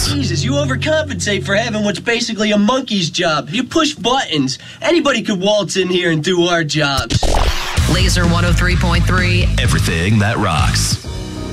Jesus, you overcompensate for having what's basically a monkey's job. You push buttons. Anybody could waltz in here and do our jobs. Laser 103.3. Everything that rocks.